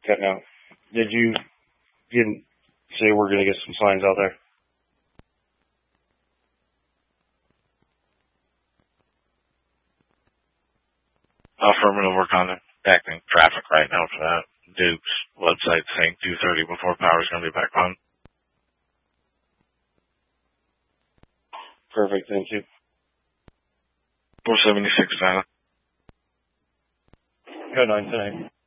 Cutting out. Did you say we're going to get some signs out there? Affirmative, we're contacting traffic right now for that. Duke's website saying 2:30 before power's going to be back on. Perfect, thank you. 476 Silent. Go 9 tonight.